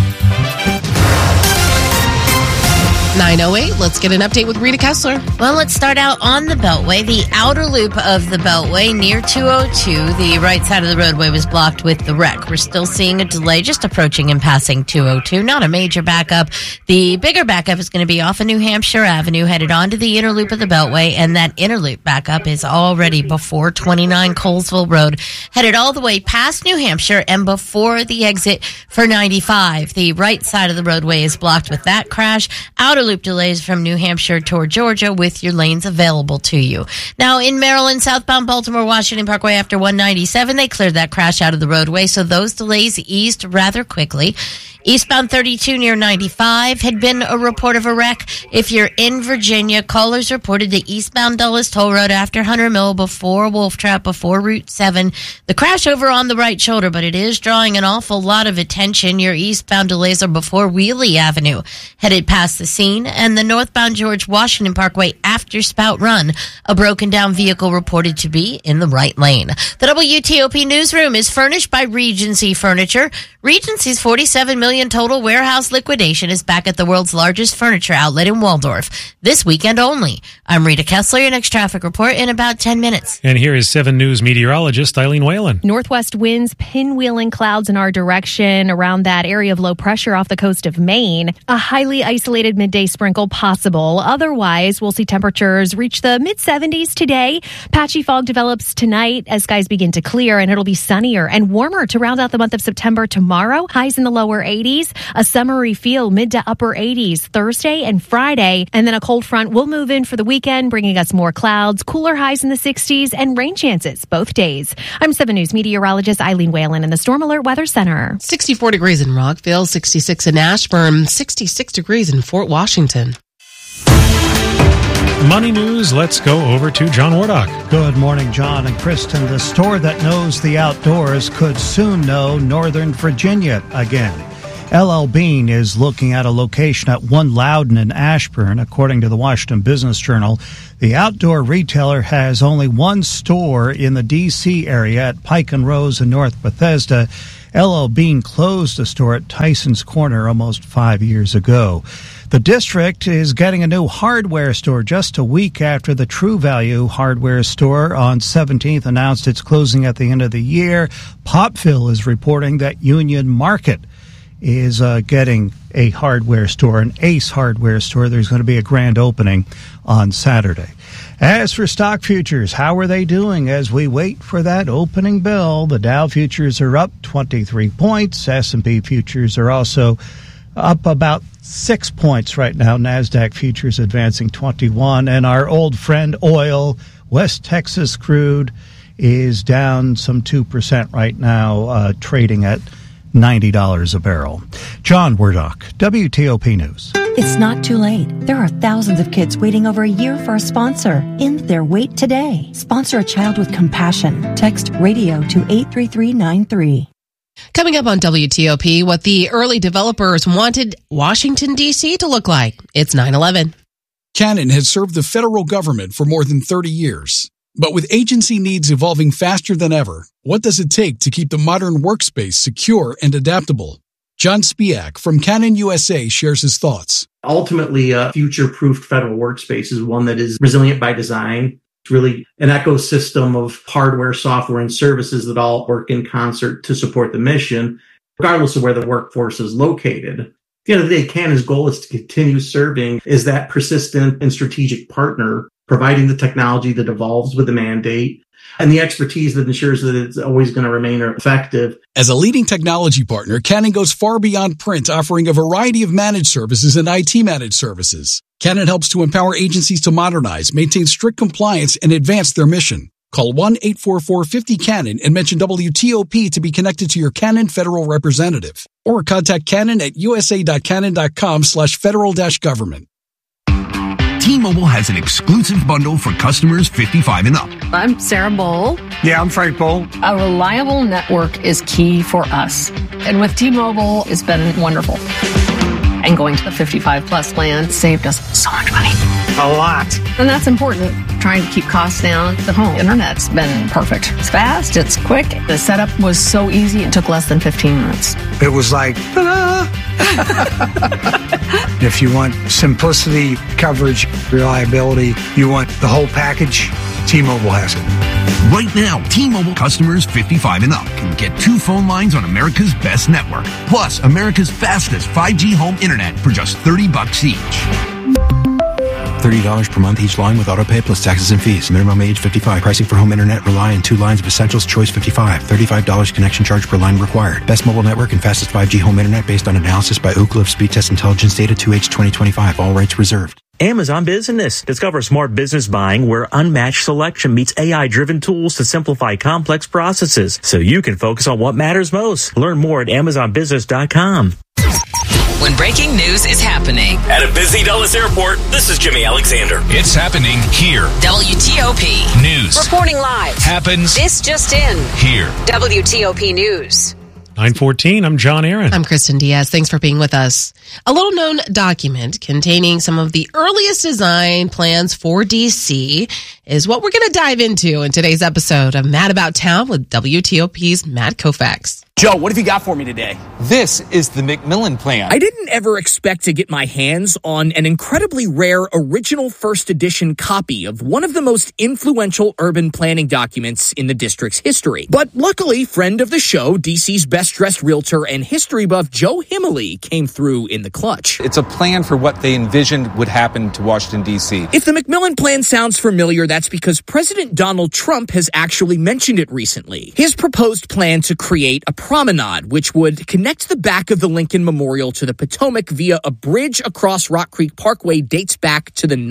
9:08. Let's get an update with Rita Kessler. Well, let's start out on the Beltway. The outer loop of the Beltway near 202, the right side of the roadway was blocked with the wreck. We're still seeing a delay just approaching and passing 202. Not a major backup. The bigger backup is going to be off of New Hampshire Avenue, headed onto the inner loop of the Beltway, and that inner loop backup is already before 29 Colesville Road, headed all the way past New Hampshire and before the exit for 95. The right side of the roadway is blocked with that crash. Outer loop delays from New Hampshire toward Georgia with your lanes available to you. Now in Maryland, southbound Baltimore Washington Parkway after 197, they cleared that crash out of the roadway, so those delays eased rather quickly. Eastbound 32 near 95 had been a report of a wreck. If you're in Virginia, callers reported the eastbound Dulles Toll Road after Hunter Mill, before Wolf Trap, before Route 7. The crash over on the right shoulder, but it is drawing an awful lot of attention. Your eastbound delays are before Wheelie Avenue, headed past the scene, and the northbound George Washington Parkway after Spout Run. A broken down vehicle reported to be in the right lane. The WTOP newsroom is furnished by Regency Furniture. Regency's $47 million total warehouse liquidation is back at the world's largest furniture outlet in Waldorf. This weekend only. I'm Rita Kessler, your next traffic report in about 10 minutes. And here is 7 News meteorologist Eileen Whalen. Northwest winds pinwheeling clouds in our direction around that area of low pressure off the coast of Maine. A highly isolated midday sprinkle possible. Otherwise, we'll see temperatures reach the mid-70s today. Patchy fog develops tonight as skies begin to clear, and it'll be sunnier and warmer to round out the month of September tomorrow. Highs in the lower 80s. A summery feel mid to upper 80s Thursday and Friday. And then a cold front will move in for the weekend, bringing us more clouds, cooler highs in the 60s, and rain chances both days. I'm 7 News meteorologist Eileen Whalen in the Storm Alert Weather Center. 64 degrees in Rockville, 66 in Ashburn, 66 degrees in Fort Washington. money news, let's go over to John Wardock. Good morning, John and Kristen. The store that knows the outdoors could soon know Northern Virginia again. LL Bean is looking at a location at 1 Loudon in Ashburn. According to the Washington Business Journal, the outdoor retailer has only one store in the D.C. area at Pike and Rose in North Bethesda. LL Bean closed the store at Tyson's Corner almost 5 years ago. The district is getting a new hardware store just a week after the True Value hardware store on 17th announced it's closing at the end of the year. Popville is reporting that Union Market is getting a hardware store, an Ace hardware store. There's going to be a grand opening on Saturday. As for stock futures, how are they doing as we wait for that opening bell? The Dow futures are up 23 points. S&P futures are also up about 6 points right now. NASDAQ futures advancing 21. And our old friend oil, West Texas crude, is down some 2% right now, trading at $90 a barrel. John Wardock, WTOP News. It's not too late. There are thousands of kids waiting over a year for a sponsor. End their wait today. Sponsor a child with compassion. Text radio to 83393. Coming up on WTOP, what the early developers wanted Washington, D.C. to look like. It's 9/11. Canon has served the federal government for more than 30 years. But with agency needs evolving faster than ever, what does it take to keep the modern workspace secure and adaptable? John Spiak from Canon USA shares his thoughts. Ultimately, a future-proofed federal workspace is one that is resilient by design. It's really an ecosystem of hardware, software, and services that all work in concert to support the mission, regardless of where the workforce is located. At the end of the day, Canon's goal is to continue serving as that persistent and strategic partner, providing the technology that evolves with the mandate and the expertise that ensures that it's always going to remain effective. As a leading technology partner, Canon goes far beyond print, offering a variety of managed services and IT managed services. Canon helps to empower agencies to modernize, maintain strict compliance, and advance their mission. Call 1-844-50-CANON and mention WTOP to be connected to your Canon federal representative. Or contact Canon at usa.canon.com/federal-government. T-Mobile has an exclusive bundle for customers 55 and up. I'm Sarah Bowl. Yeah, I'm Frank Bowl. A reliable network is key for us. And with T-Mobile, it's been wonderful. And going to the 55 plus plan saved us so much money. A lot. And that's important. Trying to keep costs down. The home internet's been perfect. It's fast, it's quick. The setup was so easy, it took less than 15 minutes. It was like, ta-da! If you want simplicity, coverage, reliability, you want the whole package, T-Mobile has it. Right now, T-Mobile customers 55 and up can get 2 phone lines on America's best network, plus America's fastest 5G home internet for just $30 each. $30 per month each line with autopay plus taxes and fees. Minimum age 55. Pricing for home internet rely on 2 lines of essentials. Choice 55. $35 connection charge per line required. Best mobile network and fastest 5G home internet based on analysis by Ookla of Speed Test Intelligence data 2H 2025. All rights reserved. Amazon Business. Discover smart business buying where unmatched selection meets AI-driven tools to simplify complex processes so you can focus on what matters most. Learn more at AmazonBusiness.com. When breaking news is happening at a busy Dulles airport, this is Jimmy Alexander. It's happening here. WTOP News. Reporting live. Happens. This just in. Here. WTOP News. 9:14, I'm John Aaron. I'm Kristen Diaz. Thanks for being with us. A little-known document containing some of the earliest design plans for D.C. is what we're going to dive into in today's episode of Mad About Town with WTOP's Matt Koufax. Joe, what have you got for me today? This is the McMillan Plan. I didn't ever expect to get my hands on an incredibly rare original first edition copy of one of the most influential urban planning documents in the district's history. But luckily, friend of the show, DC's best-dressed realtor and history buff Joe Himmeley came through in the clutch. It's a plan for what they envisioned would happen to Washington, D.C. If the McMillan Plan sounds familiar, that's because President Donald Trump has actually mentioned it recently. His proposed plan to create a Promenade, which would connect the back of the Lincoln Memorial to the Potomac via a bridge across Rock Creek Parkway, dates back to the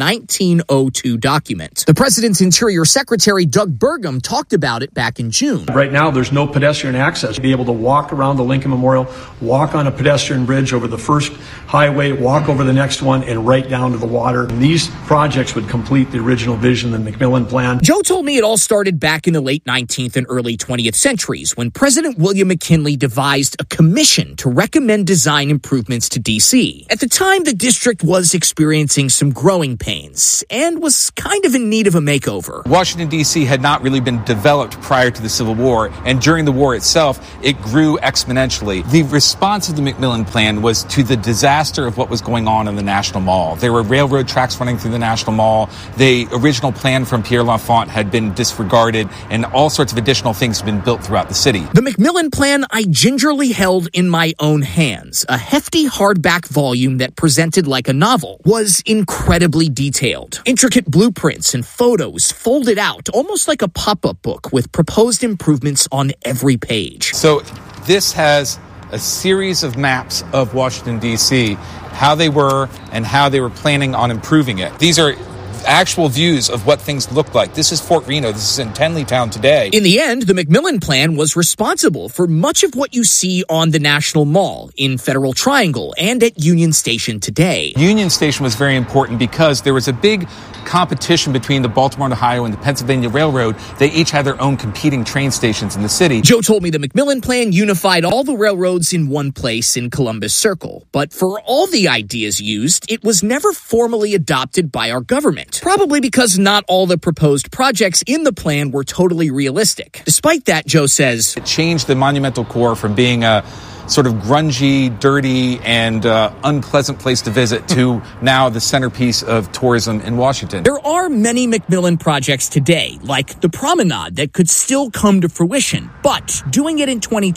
1902 document. The president's Interior Secretary, Doug Burgum, talked about it back in June. Right now, there's no pedestrian access. Be able to walk around the Lincoln Memorial, walk on a pedestrian bridge over the first highway, walk over the next one, and right down to the water. And these projects would complete the original vision, the McMillan Plan. Joe told me it all started back in the late 19th and early 20th centuries when President William McKinley devised a commission to recommend design improvements to D.C. At the time, the district was experiencing some growing pains and was kind of in need of a makeover. Washington, D.C. had not really been developed prior to the Civil War, and during the war itself, it grew exponentially. The response of the McMillan Plan was to the disaster of what was going on in the National Mall. There were railroad tracks running through the National Mall. The original plan from Pierre L'Enfant had been disregarded, and all sorts of additional things have been built throughout the city. The McMillan Plan I gingerly held in my own hands. A hefty hardback volume that presented like a novel was incredibly detailed. Intricate blueprints and photos folded out, almost like a pop-up book with proposed improvements on every page. So this has a series of maps of Washington, D.C., how they were and how they were planning on improving it. These are actual views of what things look like. This is Fort Reno. This is in Tenleytown today. In the end, the McMillan Plan was responsible for much of what you see on the National Mall, in Federal Triangle, and at Union Station today. Union Station was very important because there was a big competition between the Baltimore and Ohio and the Pennsylvania Railroad. They each had their own competing train stations in the city. Joe told me the McMillan Plan unified all the railroads in one place in Columbus Circle. But for all the ideas used, it was never formally adopted by our government. Probably because not all the proposed projects in the plan were totally realistic. Despite that, Joe says, it changed the Monumental Corps from being a sort of grungy, dirty, and unpleasant place to visit to now the centerpiece of tourism in Washington. There are many McMillan projects today, like the Promenade, that could still come to fruition, but doing it in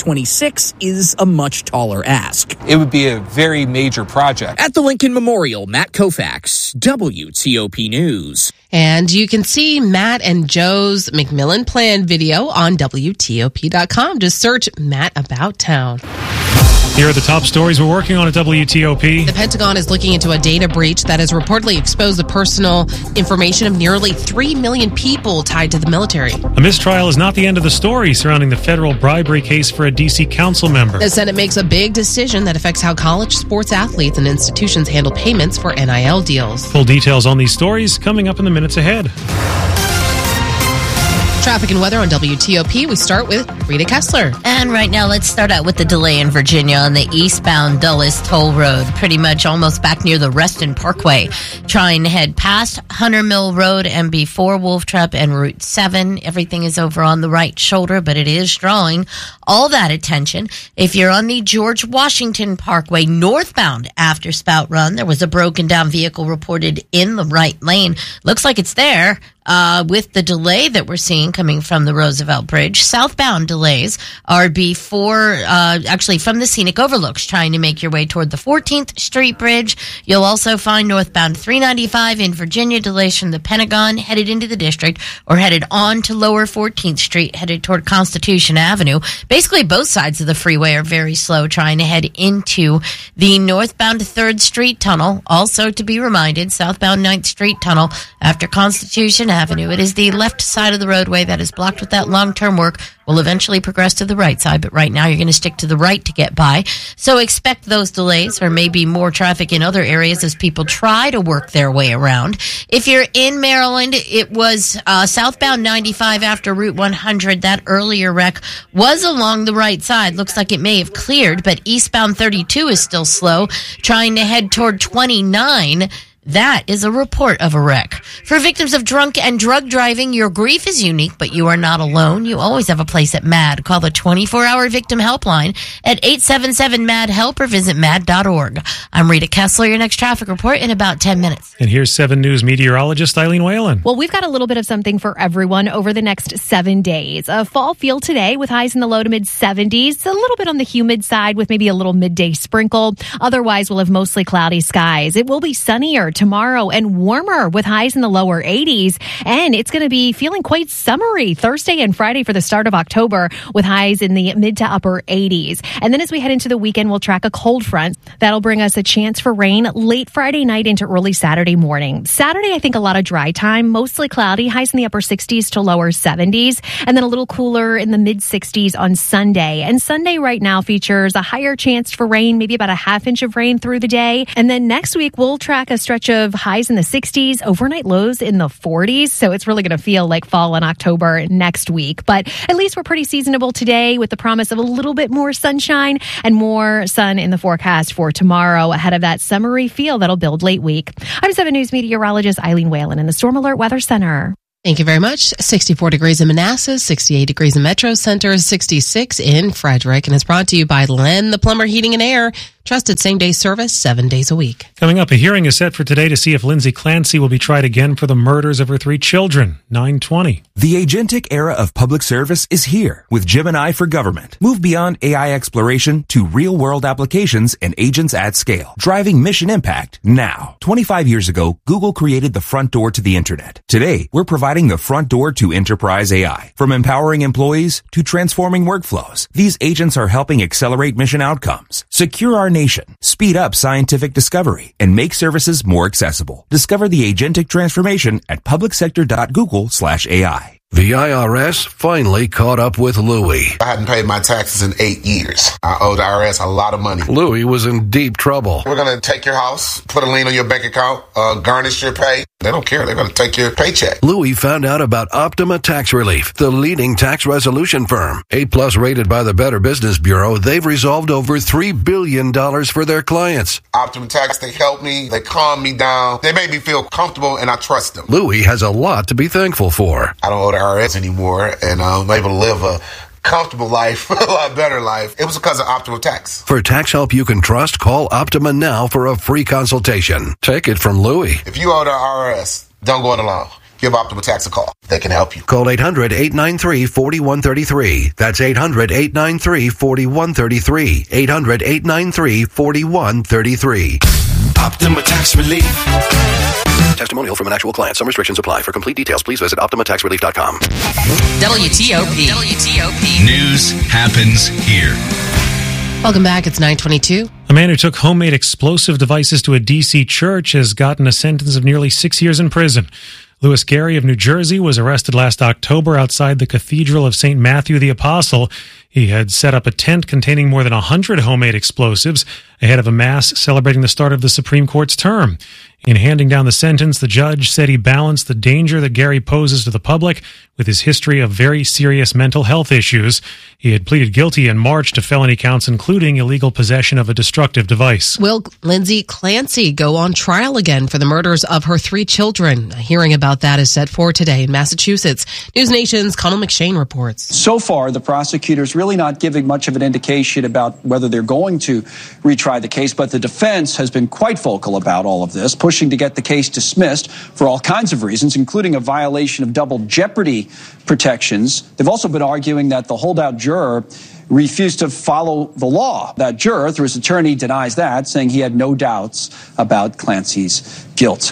2026 is a much taller ask. It would be a very major project. At the Lincoln Memorial, Matt Koufax, WTOP News. And you can see Matt and Joe's McMillan Plan video on WTOP.com. Just search Matt About Town. Here are the top stories we're working on at WTOP. The Pentagon is looking into a data breach that has reportedly exposed the personal information of nearly 3 million people tied to the military. A mistrial is not the end of the story surrounding the federal bribery case for a D.C. council member. The Senate makes a big decision that affects how college sports athletes and institutions handle payments for NIL deals. Full details on these stories coming up in the minutes ahead. Traffic and weather on WTOP. We start with Rita Kessler. And right now, let's start out with the delay in Virginia on the eastbound Dulles Toll Road. Pretty much almost back near the Reston Parkway. Trying to head past Hunter Mill Road and before Wolf Trap and Route 7. Everything is over on the right shoulder, but it is drawing all that attention. If you're on the George Washington Parkway northbound after Spout Run, there was a broken down vehicle reported in the right lane. Looks like it's there. With the delay that we're seeing coming from the Roosevelt Bridge. Southbound delays are actually from the Scenic Overlooks, trying to make your way toward the 14th Street Bridge. You'll also find northbound 395 in Virginia delays from the Pentagon headed into the district or headed on to lower 14th Street headed toward Constitution Avenue. Basically, both sides of the freeway are very slow trying to head into the northbound 3rd Street Tunnel. Also to be reminded, southbound 9th Street Tunnel after Constitution Avenue. It is the left side of the roadway that is blocked with that long-term work. Will eventually progress to the right side, but right now you're going to stick to the right to get by. So expect those delays or maybe more traffic in other areas as people try to work their way around. If you're in Maryland, it was southbound 95 after Route 100. That earlier wreck was along the right side. Looks like it may have cleared, but eastbound 32 is still slow, trying to head toward 29. That is a report of a wreck. For victims of drunk and drug driving, your grief is unique, but you are not alone. You always have a place at MAD. Call the 24-hour victim helpline at 877-MAD-HELP or visit mad.org. I'm Rita Kessler, your next traffic report in about 10 minutes. And here's 7 News meteorologist Eileen Whalen. Well, we've got a little bit of something for everyone over the next 7 days. A fall feel today with highs in the low to mid 70s, a little bit on the humid side with maybe a little midday sprinkle. Otherwise, we'll have mostly cloudy skies. It will be sunnier tomorrow and warmer with highs in the lower 80s. And it's going to be feeling quite summery Thursday and Friday for the start of October with highs in the mid to upper 80s. And then as we head into the weekend, we'll track a cold front. That'll bring us a chance for rain late Friday night into early Saturday morning. Saturday, I think a lot of dry time, mostly cloudy, highs in the upper 60s to lower 70s, and then a little cooler in the mid 60s on Sunday. And Sunday right now features a higher chance for rain, maybe about a half inch of rain through the day. And then next week, we'll track a stretch of highs in the 60s, overnight lows in the 40s. So it's really going to feel like fall in October next week. But at least we're pretty seasonable today with the promise of a little bit more sunshine and more sun in the forecast for tomorrow ahead of that summery feel that'll build late week. I'm 7 News meteorologist Eileen Whalen in the Storm Alert Weather Center. Thank you very much. 64 degrees in Manassas, 68 degrees in Metro Center, 66 in Frederick. And it's brought to you by Len, the Plumber Heating and Air. Trusted same-day service 7 days a week. Coming up, a hearing is set for today to see if Lindsay Clancy will be tried again for the murders of her 3 children. 9:20. The agentic era of public service is here with Gemini for Government. Move beyond AI exploration to real-world applications and agents at scale, driving mission impact now. 25 years ago, Google created the front door to the internet. Today, we're providing the front door to enterprise AI. From empowering employees to transforming workflows, these agents are helping accelerate mission outcomes, secure our nation, speed up scientific discovery, and make services more accessible. Discover the agentic transformation at publicsector.google/AI. The IRS finally caught up with Louie. I hadn't paid my taxes in 8 years. I owe the IRS a lot of money. Louie was in deep trouble. We're going to take your house, put a lien on your bank account, garnish your pay. They don't care. They're going to take your paycheck. Louie found out about Optima Tax Relief, the leading tax resolution firm. 8+ rated by the Better Business Bureau, they've resolved over $3 billion for their clients. Optima Tax, they help me. They calm me down. They make me feel comfortable, and I trust them. Louie has a lot to be thankful for. I don't owe the IRS anymore, and I'm able to live a comfortable life, a lot better life. It was because of Optima Tax. For tax help you can trust, call Optima now for a free consultation. Take it from Louie. If you owe the IRS, don't go it alone. Give Optima Tax a call. They can help you. Call 800-893-4133. That's 800-893-4133. 800-893-4133. Optima Tax Relief. Testimonial from an actual client. Some restrictions apply. For complete details, please visit OptimaTaxRelief.com. WTOP. News happens here. Welcome back. It's 9:22. A man who took homemade explosive devices to a D.C. church has gotten a sentence of nearly 6 years in prison. Louis Gary of New Jersey was arrested last October outside the Cathedral of St. Matthew the Apostle. He had set up a tent containing more than 100 homemade explosives ahead of a mass celebrating the start of the Supreme Court's term. In handing down the sentence, the judge said he balanced the danger that Gary poses to the public with his history of very serious mental health issues. He had pleaded guilty in March to felony counts, including illegal possession of a destructive device. Will Lindsay Clancy go on trial again for the murders of her 3 children? A hearing about that is set for today in Massachusetts. News Nation's Connell McShane reports. So far, the prosecutor's really not giving much of an indication about whether they're going to retry the case, but the defense has been quite vocal about all of this, pushing to get the case dismissed for all kinds of reasons, including a violation of double jeopardy protections. They've also been arguing that the holdout juror refused to follow the law. That juror, through his attorney, denies that, saying he had no doubts about Clancy's guilt.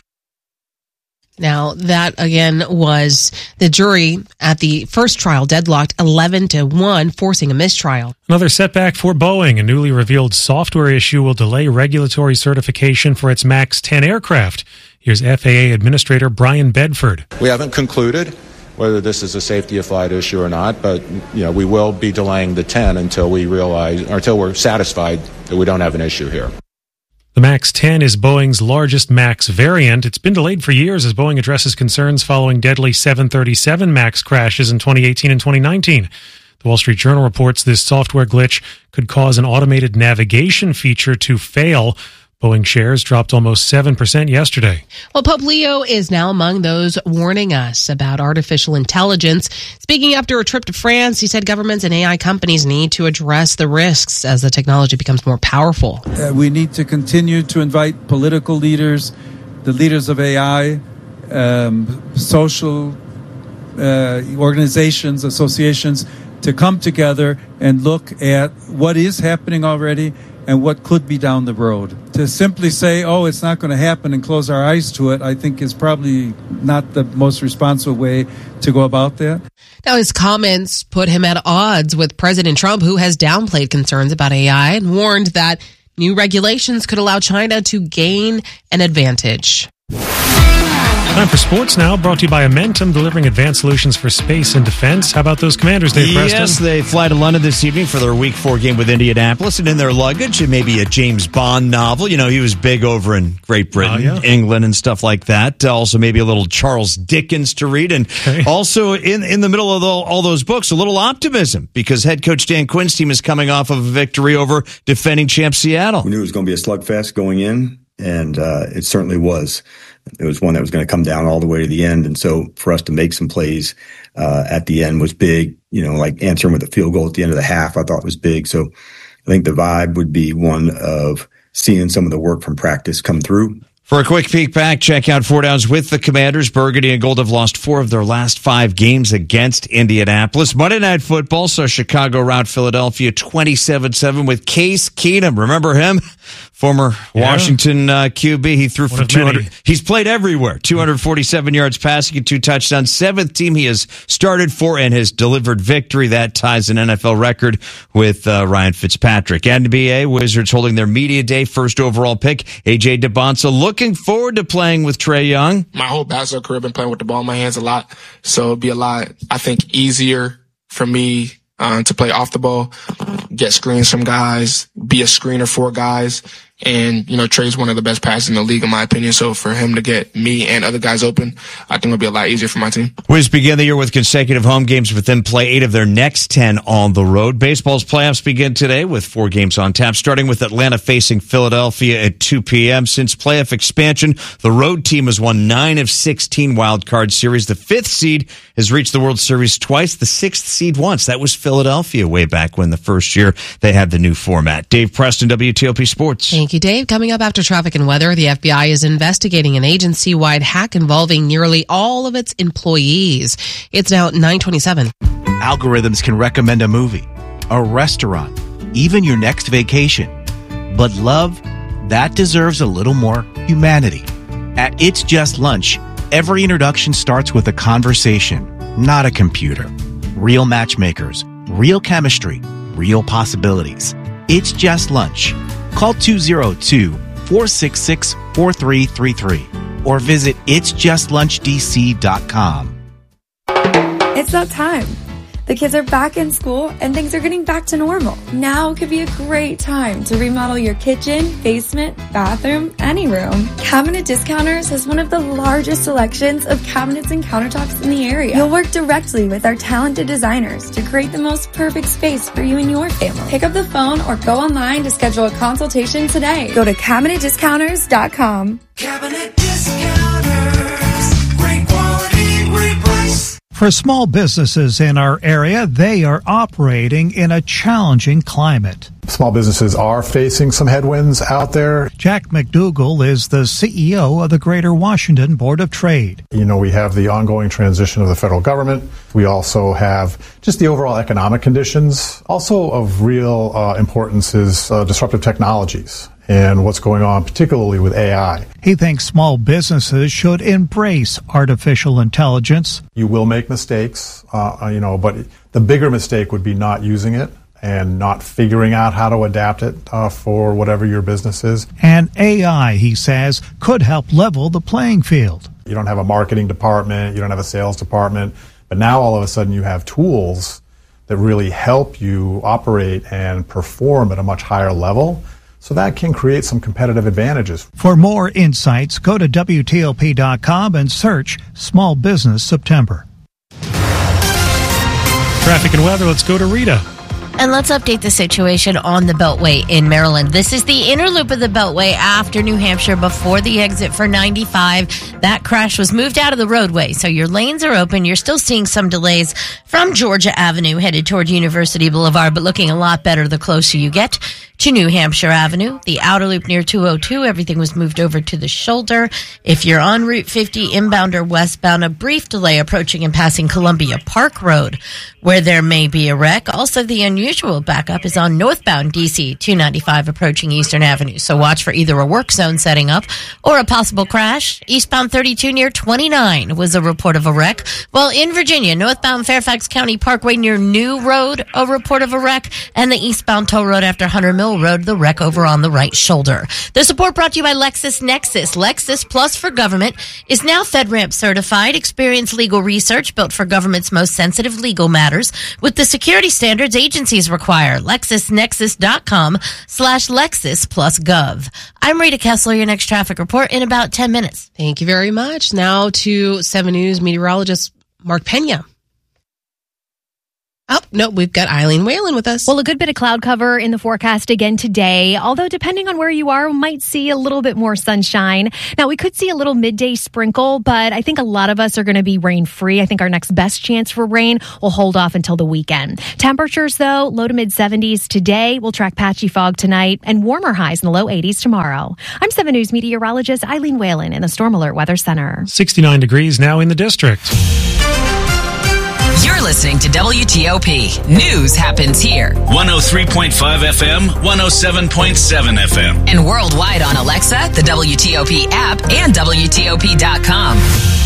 Now, that again was the jury at the first trial deadlocked 11-1, forcing a mistrial. Another setback for Boeing. A newly revealed software issue will delay regulatory certification for its MAX 10 aircraft. Here's FAA Administrator Brian Bedford. We haven't concluded whether this is a safety of flight issue or not, but we will be delaying the 10 until we're satisfied that we don't have an issue here. The MAX 10 is Boeing's largest MAX variant. It's been delayed for years as Boeing addresses concerns following deadly 737 MAX crashes in 2018 and 2019. The Wall Street Journal reports this software glitch could cause an automated navigation feature to fail. Boeing shares dropped almost 7% yesterday. Well, Pope Leo is now among those warning us about artificial intelligence. Speaking after a trip to France, he said governments and AI companies need to address the risks as the technology becomes more powerful. We need to continue to invite political leaders, the leaders of AI, social organizations, associations, to come together and look at what is happening already and what could be down the road. To simply say, oh, it's not going to happen and close our eyes to it, I think is probably not the most responsible way to go about that. Now, his comments put him at odds with President Trump, who has downplayed concerns about AI and warned that new regulations could allow China to gain an advantage. Time for sports now, brought to you by Amentum, delivering advanced solutions for space and defense. How about those Commanders, Dave Preston? Yes, they fly to London this evening for their Week 4 game with Indianapolis, and in their luggage, it may be a James Bond novel. You know, he was big over in Great Britain, England, and stuff like that. Also, maybe a little Charles Dickens to read. And also, in the middle of all those books, a little optimism, because head coach Dan Quinn's team is coming off of a victory over defending champ Seattle. We knew it was going to be a slugfest going in, and it certainly was. It was one that was going to come down all the way to the end. And so for us to make some plays at the end was big, you know, like answering with a field goal at the end of the half, I thought was big. So I think the vibe would be one of seeing some of the work from practice come through. For a quick peek back, check out 4 Downs with the Commanders. Burgundy and Gold have lost 4 of their last 5 games against Indianapolis. Monday Night Football saw Chicago rout Philadelphia 27-7 with Case Keenum. Remember him? Former Washington QB. He threw for 200. He's played everywhere. 247 yards passing and 2 touchdowns. 7th team he has started for and has delivered victory. That ties an NFL record with Ryan Fitzpatrick. NBA Wizards holding their media day. First overall pick, A.J. DeBonsa. Looking forward to playing with Trae Young. My whole basketball career, I've been playing with the ball in my hands a lot. So it'd be a lot, I think, easier for me to play off the ball, get screens from guys, be a screener for guys. And, you know, Trey's one of the best passers in the league, in my opinion. So for him to get me and other guys open, I think it'll be a lot easier for my team. Wiz begin the year with consecutive home games, but then play 8 of their next 10 on the road. Baseball's playoffs begin today with 4 games on tap, starting with Atlanta facing Philadelphia at 2 p.m. Since playoff expansion, the road team has won 9 of 16 wild card series. The 5th seed has reached the World Series twice, the 6th seed once. That was Philadelphia way back when the first year they had the new format. Dave Preston, WTOP Sports. Thank you, Dave. Coming up after traffic and weather, the FBI is investigating an agency-wide hack involving nearly all of its employees. It's now 9:27. Algorithms can recommend a movie, a restaurant, even your next vacation. But love, that deserves a little more humanity. At It's Just Lunch, every introduction starts with a conversation, not a computer. Real matchmakers, real chemistry, real possibilities. It's Just Lunch. Call 202-466-4333 or visit itsjustlunchdc.com. It's that time. The kids are back in school and things are getting back to normal. Now could be a great time to remodel your kitchen, basement, bathroom, any room. Cabinet Discounters has one of the largest selections of cabinets and countertops in the area. You'll work directly with our talented designers to create the most perfect space for you and your family. Pick up the phone or go online to schedule a consultation today. Go to CabinetDiscounters.com. Cabinet Discounters. Great quality, great price. For small businesses in our area, they are operating in a challenging climate. Small businesses are facing some headwinds out there. Jack McDougall is the CEO of the Greater Washington Board of Trade. You know, we have the ongoing transition of the federal government. We also have just the overall economic conditions. Also of real importance is disruptive technologies and what's going on, particularly with AI. He thinks small businesses should embrace artificial intelligence. You will make mistakes, but the bigger mistake would be not using it and not figuring out how to adapt it for whatever your business is. And AI, he says, could help level the playing field. You don't have a marketing department, you don't have a sales department, but now all of a sudden you have tools that really help you operate and perform at a much higher level. So that can create some competitive advantages. For more insights, go to WTOP.com and search Small Business September. Traffic and weather, let's go to Rita. And let's update the situation on the Beltway in Maryland. This is the inner loop of the Beltway after New Hampshire before the exit for 95. That crash was moved out of the roadway, so your lanes are open. You're still seeing some delays from Georgia Avenue headed toward University Boulevard, but looking a lot better the closer you get to New Hampshire Avenue. The outer loop near 202, everything was moved over to the shoulder. If you're on Route 50 inbound or westbound, a brief delay approaching and passing Columbia Park Road, where there may be a wreck. Also, the unusual unusual backup is on northbound DC 295 approaching Eastern Avenue. So watch for either a work zone setting up or a possible crash. Eastbound 32 near 29 was a report of a wreck. While in Virginia, northbound Fairfax County Parkway near New Road, a report of a wreck. And the eastbound toll road after Hunter Mill Road, the wreck over on the right shoulder. The support brought to you by LexisNexis. Lexis Plus for Government is now FedRAMP certified. Experience legal research built for government's most sensitive legal matters with the security standards agencies require. LexisNexis.com/LexisPlusGov. I'm Rita Kessler, your next traffic report in about 10 minutes. Thank you very much. Now to 7 News meteorologist Mark Pena. Oh, no, we've got Eileen Whalen with us. Well, a good bit of cloud cover in the forecast again today, although depending on where you are, we might see a little bit more sunshine. Now, we could see a little midday sprinkle, but I think a lot of us are going to be rain-free. I think our next best chance for rain will hold off until the weekend. Temperatures, though, low to mid-70s today. We'll track patchy fog tonight and warmer highs in the low 80s tomorrow. I'm 7 News meteorologist Eileen Whalen in the Storm Alert Weather Center. 69 degrees now in the district. You're listening to WTOP. News happens here. 103.5 FM, 107.7 FM. And worldwide on Alexa, the WTOP app, and WTOP.com.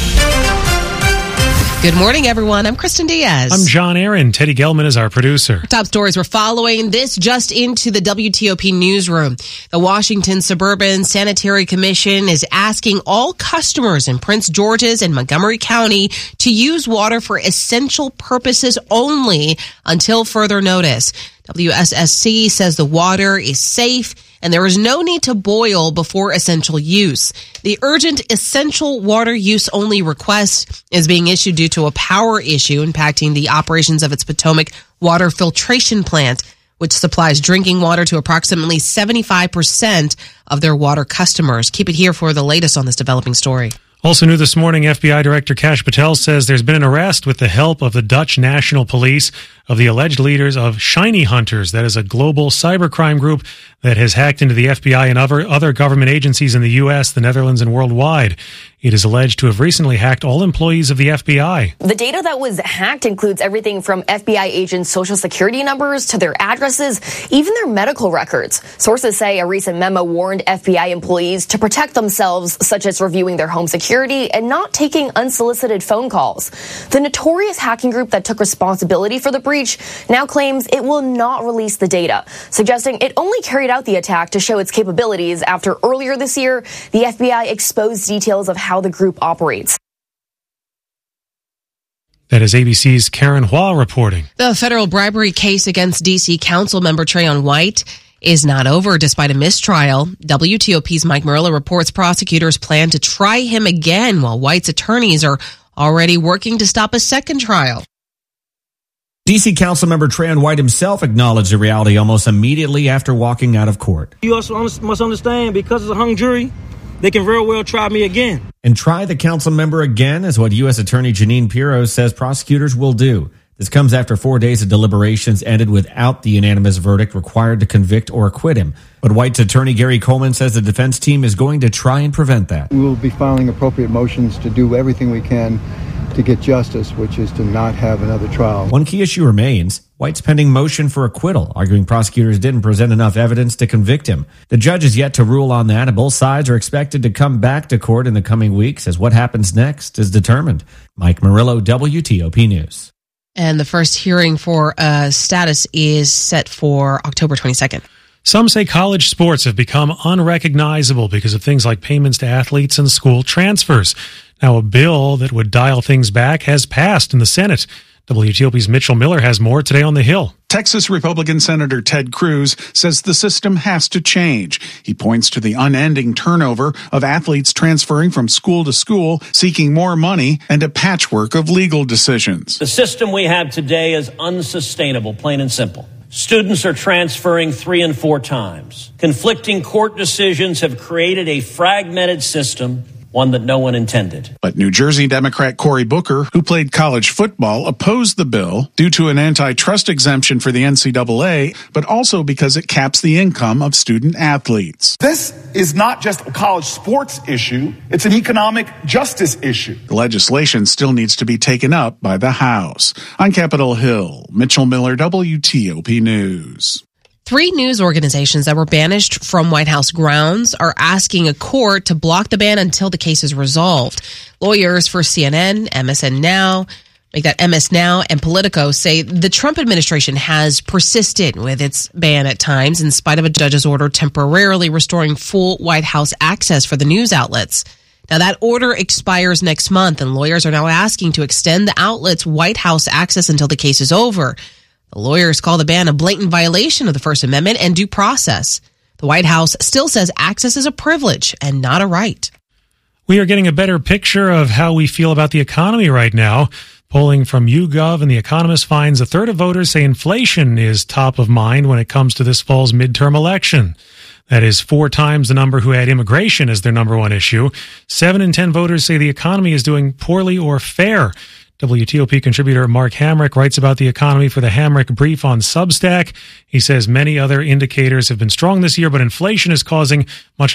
Good morning, everyone. I'm Kristen Diaz. I'm John Aaron. Teddy Gelman is our producer. Top stories we're following. This just into the WTOP newsroom. The Washington Suburban Sanitary Commission is asking all customers in Prince George's and Montgomery County to use water for essential purposes only until further notice. WSSC says the water is safe and there is no need to boil before essential use. The urgent essential water use only request is being issued due to a power issue impacting the operations of its Potomac water filtration plant, which supplies drinking water to approximately 75% of their water customers. Keep it here for the latest on this developing story. Also new this morning, FBI Director Kash Patel says there's been an arrest with the help of the Dutch National Police of the alleged leaders of Shiny Hunters. That is a global cybercrime group that has hacked into the FBI and other government agencies in the U.S., the Netherlands, and worldwide. It is alleged to have recently hacked all employees of the FBI. The data that was hacked includes everything from FBI agents' social security numbers to their addresses, even their medical records. Sources say a recent memo warned FBI employees to protect themselves, such as reviewing their home security and not taking unsolicited phone calls. The notorious hacking group that took responsibility for the breach now claims it will not release the data, suggesting it only carried out the attack to show its capabilities after earlier this year, the FBI exposed details of how the group operates. That is ABC's Karen Hua reporting. The federal bribery case against D.C. Council member Trayon White is not over despite a mistrial. WTOP's Mike Murillo reports prosecutors plan to try him again while White's attorneys are already working to stop a second trial. D.C. Councilmember Trayon White himself acknowledged the reality almost immediately after walking out of court. You also must understand, because it's a hung jury, they can very well try me again. And try the council member again is what U.S. Attorney Janine Pirro says prosecutors will do. This comes after 4 days of deliberations ended without the unanimous verdict required to convict or acquit him. But White's attorney Gary Coleman says the defense team is going to try and prevent that. We will be filing appropriate motions to do everything we can to get justice, which is to not have another trial. One key issue remains. White's pending motion for acquittal, arguing prosecutors didn't present enough evidence to convict him. The judge is yet to rule on that, and both sides are expected to come back to court in the coming weeks as what happens next is determined. Mike Murillo, WTOP News. And the first hearing for status is set for October 22nd. Some say college sports have become unrecognizable because of things like payments to athletes and school transfers. Now, a bill that would dial things back has passed in the Senate. WTOP's Mitchell Miller has more today on the Hill. Texas Republican Senator Ted Cruz says the system has to change. He points to the unending turnover of athletes transferring from school to school, seeking more money, and a patchwork of legal decisions. The system we have today is unsustainable, plain and simple. Students are transferring 3 and 4 times. Conflicting court decisions have created a fragmented system one that no one intended. But New Jersey Democrat Cory Booker, who played college football, opposed the bill due to an antitrust exemption for the NCAA, but also because it caps the income of student athletes. This is not just a college sports issue, it's an economic justice issue. The legislation still needs to be taken up by the House. On Capitol Hill, Mitchell Miller, WTOP News. 3 news organizations that were banished from White House grounds are asking a court to block the ban until the case is resolved. Lawyers for CNN, MSN Now, MS Now, and Politico say the Trump administration has persisted with its ban at times in spite of a judge's order temporarily restoring full White House access for the news outlets. Now, that order expires next month, and lawyers are now asking to extend the outlet's White House access until the case is over. The lawyers call the ban a blatant violation of the First Amendment and due process. The White House still says access is a privilege and not a right. We are getting a better picture of how we feel about the economy right now. Polling from YouGov and The Economist finds a third of voters say inflation is top of mind when it comes to this fall's midterm election. That is 4 times the number who had immigration as their number one issue. 7 in 10 voters say the economy is doing poorly or fair. WTOP contributor Mark Hamrick writes about the economy for the Hamrick Brief on Substack. He says many other indicators have been strong this year, but inflation is causing much of